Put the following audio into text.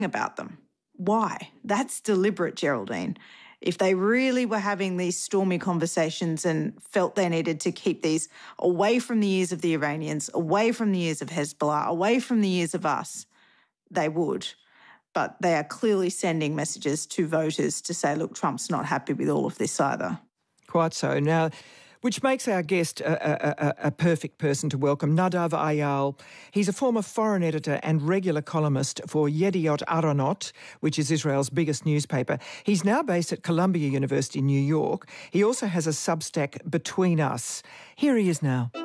about them. Why? That's deliberate, Geraldine. If they really were having these stormy conversations and felt they needed to keep these away from the ears of the Iranians, away from the ears of Hezbollah, away from the ears of us, they would. But they are clearly sending messages to voters to say, look, Trump's not happy with all of this either. Quite so. Now, which makes our guest a perfect person to welcome, Nadav Ayal. He's a former foreign editor and regular columnist for Yediot Aharonot, which is Israel's biggest newspaper. He's now based at Columbia University in New York. He also has a Substack, Between Us. Here he is now.